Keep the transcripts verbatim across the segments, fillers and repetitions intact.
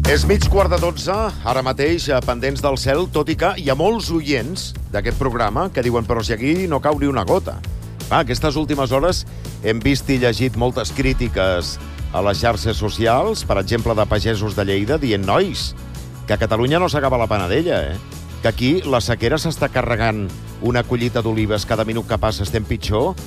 És mig quart de dotze, ara mateix, pendents del cel, tot i que hi ha molts oients d'aquest programa que diuen però si aquí no cau ni una gota. Va, aquestes últimes hores hem vist i llegit moltes crítiques a les xarxes socials, per exemple, de pagesos de Lleida, dient, nois, que a Catalunya no s'acaba la panadella, eh? Que aquí la sequera s'està carregant una collita d'olives cada minut que passa estem pitjor,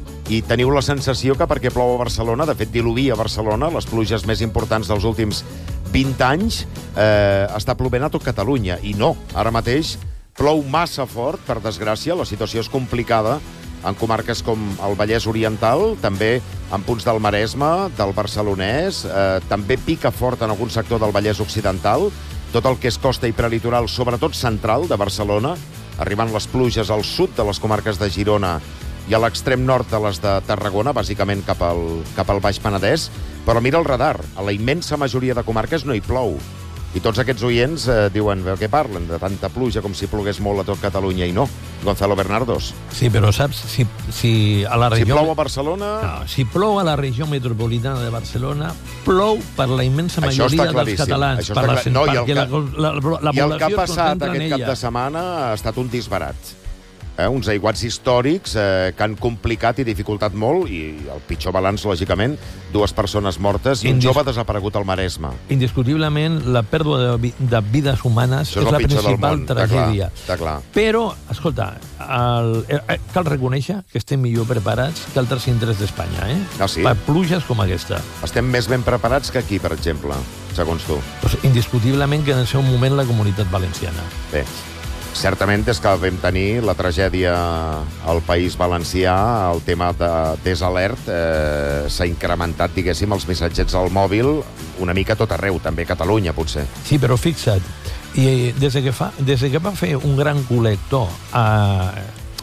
i teniu la sensació que perquè plou a Barcelona, de fet diluvia a Barcelona, les pluges més importants dels últims vint anys, eh, està plovent a tot Catalunya. I no, ara mateix plou massa fort, per desgràcia, la situació és complicada en comarques com el Vallès Oriental, també en punts del Maresme, del Barcelonès, eh, també pica fort en algun sector del Vallès Occidental, tot el que és costa i prelitoral, sobretot central de Barcelona, arribant les pluges al sud de les comarques de Girona i a l'extrem nord de les de Tarragona, bàsicament cap al, cap al Baix Penedès, però mira el radar, a la immensa majoria de comarques no hi plou. I tots aquests oients eh, diuen, què parlen? De tanta pluja com si plogués molt a tot Catalunya, i no. Gonzalo Bernardos. Sí, però saps, si, si a la regió... Si plou a Barcelona... No, si plou a la regió metropolitana de Barcelona, plou per la immensa majoria dels catalans. Això està claríssim. No, i el, la, la, la, la i el que ha passat aquest ella. cap de setmana ha estat un disbarat. Eh, uns aiguats històrics eh, que han complicat i dificultat molt, i el pitjor balanç, lògicament, dues persones mortes i un Indis... jove desaparegut al Maresme. Indiscutiblement, la pèrdua de, vi de vides humanes és, és la principal tragèdia. Està clar. Però, escolta, el, eh, cal reconèixer que estem millor preparats que altres indrets d'Espanya, eh? Ah, sí? Per pluges com aquesta. Estem més ben preparats que aquí, per exemple, segons tu. Pues, indiscutiblement que en el seu moment la Comunitat Valenciana. Bé, certament, des que vam tenir la tragèdia al País Valencià, el tema de desalert eh, s'ha incrementat, diguéssim, els missatgets al mòbil una mica tot arreu, també a Catalunya, potser. Sí, però fixa't, i des que, fa, des que va fer un gran col·lector a,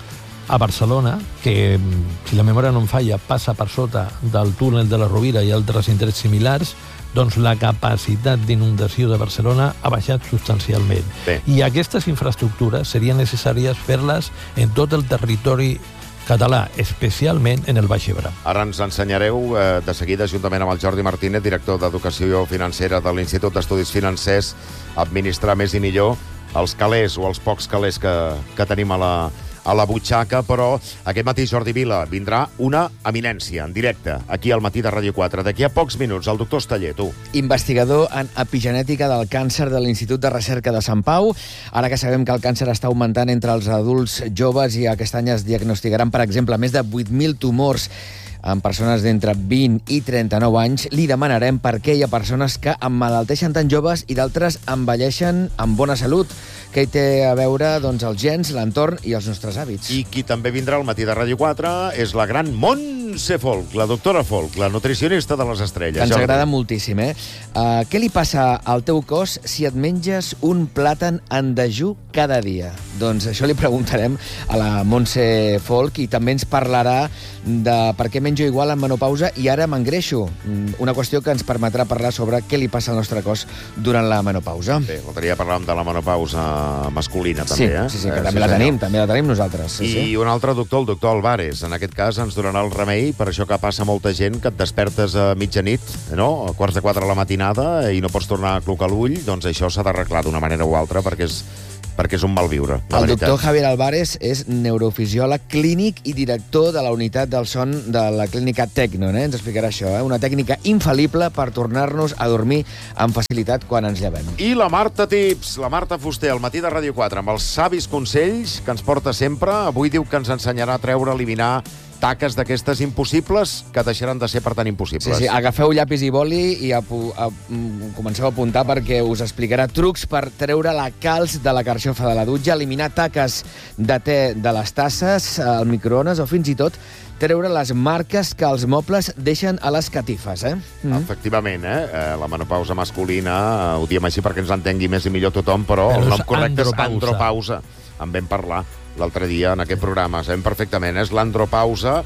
a Barcelona, que, si la memòria no em falla, passa per sota del túnel de la Rovira i altres indrets similars, doncs la capacitat d'inundació de Barcelona ha baixat substancialment. Bé. I aquestes infraestructures serien necessàries fer-les en tot el territori català, especialment en el Baix Ebre. Ara ens ensenyareu eh, de seguida, juntament amb el Jordi Martínez, director d'Educació Financera de l'Institut d'Estudis Financers, a administrar més i millor els calés o els pocs calés que, que tenim a la, a la butxaca, però aquest matí, Jordi Vila, vindrà una eminència en directe, aquí al Matí de Ràdio quatre. D'aquí a pocs minuts, el doctor Esteller, tu. Investigador en epigenètica del càncer de l'Institut de Recerca de Sant Pau. Ara que sabem que el càncer està augmentant entre els adults joves i aquest any es diagnosticaran, per exemple, més de vuit mil tumors en persones d'entre vint i trenta-nou anys, li demanarem per què hi ha persones que emmalalteixen tan joves i d'altres envelleixen amb bona salut. Què hi té a veure, doncs, els gens, l'entorn i els nostres hàbits? I qui també vindrà al Matí de Ràdio quatre és la gran Montse Folch, la doctora Folch, la nutricionista de les estrelles. Que ens Jordi. agrada moltíssim, eh? Uh, què li passa al teu cos si et menges un plàtan en dejú cada dia? Doncs això li preguntarem a la Montse Folch, i també ens parlarà de per què menjo igual en menopausa i ara m'engreixo. Una qüestió que ens permetrà parlar sobre què li passa al nostre cos durant la menopausa. Bé, l'altre dia parlàvem de la menopausa masculina, també, sí, eh? Sí, sí, que eh, també sí, la tenim, senyor. també la tenim nosaltres. Sí, I sí. un altre doctor, el doctor Álvarez, en aquest cas ens donarà el remei per això que passa molta gent, que et despertes a mitjanit, no? A quarts de quatre a la matinada i no pots tornar a clocar l'ull, doncs això s'ha d'arreglar d'una manera o altra perquè és perquè és un malviure. El doctor Javier Álvarez és neurofisiòleg clínic i director de la unitat del son de la clínica Tecno, eh? Ens explicarà això, eh? Una tècnica infal·lible per tornar-nos a dormir amb facilitat quan ens llevem. I la Marta Tips, la Marta Fuster, al Matí de Ràdio quatre, amb els savis consells que ens porta sempre. Avui diu que ens ensenyarà a treure, eliminar taques d'aquestes impossibles que deixaran de ser per tan impossibles. Sí, sí, agafeu llapis i boli i a, a, a, comenceu a apuntar perquè us explicarà trucs per treure la calç de la carxofa de la dutxa, eliminar taques de te de les tasses, al microones o fins i tot treure les marques que els mobles deixen a les catifes, eh? Mm. Efectivament, eh? La menopausa masculina, ho diem així perquè ens entengui més i millor tothom, però, però el nom correcte és andropausa. En vam parlar l'altre dia en aquest programa, sabem perfectament, és l'andropausa.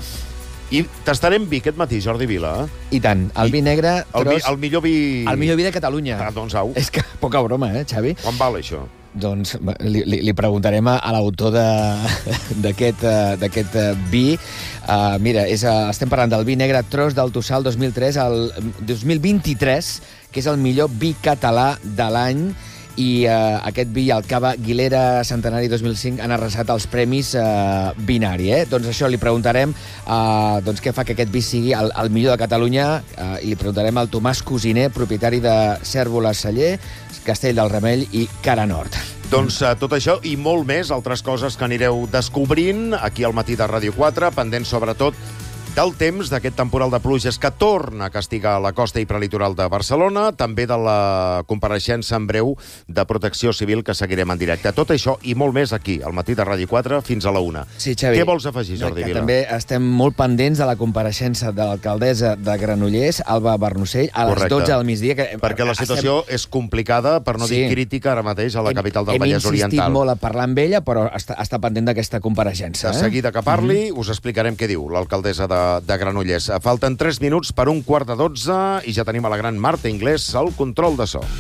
I tastarem vi aquest matí, Jordi Vila. I tant, el I vi negre... El, tros, vi, el millor vi... El millor vi de Catalunya. Ah, doncs au. És que poca broma, eh, Xavi? Quan val això? Doncs li, li, li preguntarem a, a l'autor d'aquest uh, vi. Uh, mira, és, uh, estem parlant del vi negre Tros del Tossal dos mil tres, el dos mil vint-i-tres, que és el millor vi català de l'any, i eh, aquest vi, el Cava Aguilera Centenari dos mil cinc, han arrasat els premis eh, Binari. Eh? Doncs això, li preguntarem eh, doncs què fa que aquest vi sigui el, el millor de Catalunya, eh, i li preguntarem al Tomàs Cosiner, propietari de Cérvoles Celler, Castell del Remei i Cara Nord. Doncs uh, tot això i molt més, altres coses que anireu descobrint aquí al Matí de Ràdio quatre, pendent sobretot del temps, d'aquest temporal de pluges que torna a castigar la costa i prelitoral de Barcelona, també de la compareixença en breu de Protecció Civil que seguirem en directe. Tot això i molt més aquí, al Matí de Ràdio quatre, fins a la una. Sí, Xavi. Què vols afegir, Jordi Vila? També estem molt pendents de la compareixença de l'alcaldessa de Granollers, Alba Bernocell, a les Correcte. dotze del migdia. Que Perquè la situació estem... és complicada, per no sí. dir crítica, ara mateix a la hem, capital del Vallès Oriental. Hem insistit molt a parlar amb ella, però està, està pendent d'aquesta compareixença. De eh? seguida que parli, mm-hmm. us explicarem què diu l'alcaldessa de, de Granollers. Falten tres minuts per un quart de dotze i ja tenim a la gran Marta Inglés al control de so.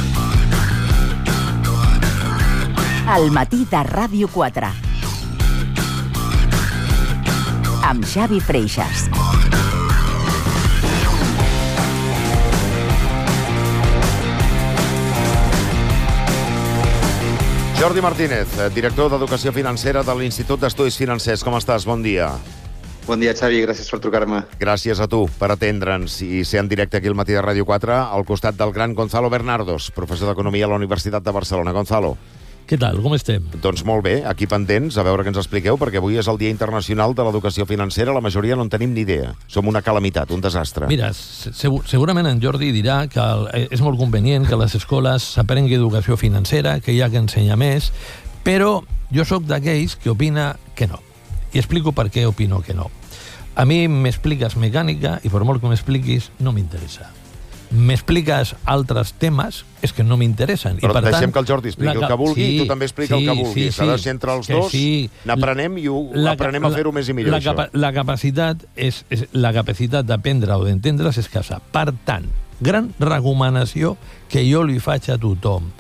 El Matí de Ràdio quatre. Amb Xavi Freixas. Jordi Martínez, director d'Educació Financera de l'Institut d'Estudis Financers. Com estàs? Bon dia. Bon dia, Xavi. Gràcies per trucar-me. Gràcies a tu per atendre'ns i ser en directe aquí al Matí de Ràdio quatre, al costat del gran Gonzalo Bernardos, professor d'Economia a la Universitat de Barcelona. Gonzalo. Què tal? Com estem? Doncs molt bé, aquí pendents, a veure què ens expliqueu, perquè avui és el Dia Internacional de l'Educació Financera. La majoria no en tenim ni idea. Som una calamitat, un desastre. Mira, segur, segurament en Jordi dirà que és molt convenient que a les escoles s'aprengui educació financera, que hi ha que ensenyar més, però jo sóc d'aquells que opina que no. I explico per què opino que no. A mi m'expliques mecànica i per molt que m'expliquis no m'interessa. M'expliques altres temes, és que no m'interessen. Però I per deixem tant, que el Jordi expliqui el que vulgui sí, i tu també explica sí, el que vulguis. Sí, Ha sí, de ser entre els que dos, sí. n'aprenem i ho La, aprenem a fer-ho més i millor, la, això. capa, la capacitat és, és la capacitat d'aprendre o d'entendre és escassa. Per tant, gran recomanació que jo li faig a tothom.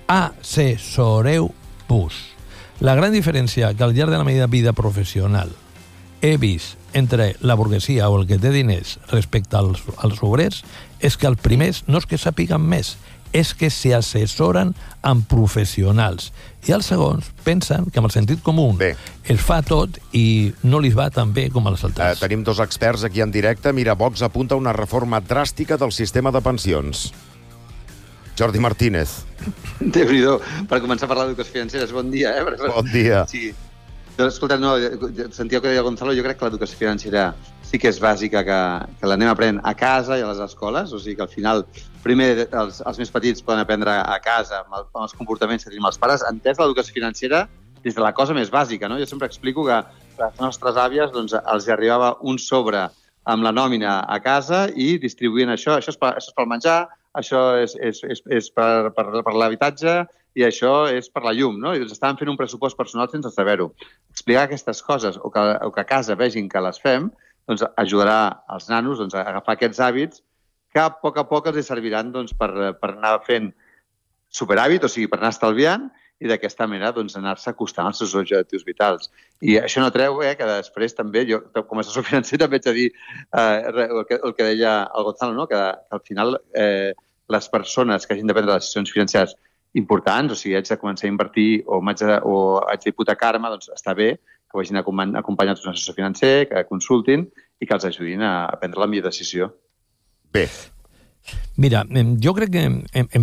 Assessoreu-vos. La gran diferència que al llarg de la meva vida professional he vist entre la burguesia o el que té diners respecte als, als obrers és que els primers no és que sàpiguen més, és que s'assessoren amb professionals. I els segons pensen que amb el sentit comú Bé. es fa tot i no li va tan bé com als Eh, altres. tenim dos experts aquí en directe. Mira, Vox apunta una reforma dràstica del sistema de pensions. Jordi Martínez. Déu-n'hi-do. Per començar a parlar d'educació financera, bon dia, eh? Bon dia. Sí. Doncs, escolta, no, sentíeu que deia Gonzalo, jo crec que l'educació financera sí que és bàsica, que, que l'anem aprenent a casa i a les escoles, o sigui que al final, primer, els, els més petits poden aprendre a casa amb, el, amb els comportaments que tenim els pares, entès l'educació financera des de la cosa més bàsica, no? Jo sempre explico que les nostres àvies doncs, els hi arribava un sobre amb la nòmina a casa i distribuïen això, això és, per, això és pel menjar, això és, és, és, és per, per, per l'habitatge, i això és per la llum, no? I doncs estaven fent un pressupost personal sense saber-ho. Explicar aquestes coses, o que, o que a casa vegin que les fem, doncs ajudarà als nanos doncs, a agafar aquests hàbits que a poc a poc els serviran doncs, per, per anar fent superhàbit, o sigui, per anar estalviant, i d'aquesta manera doncs, anar-se acostant als seus objectius vitals. I això no treu eh, que després també, jo com a assessor financer també haig de dir eh, el, que, el que deia el Gonzalo, no? que, que al final eh, les persones que hagin de prendre decisions financeres importants, o sigui, haig de començar a invertir o haig de, o haig d'hipotecar-me, doncs està bé que vagin acompanyats d'un assessor financer, que consultin i que els ajudin a prendre la millor decisió. Bé. Mira, jo crec que, en, en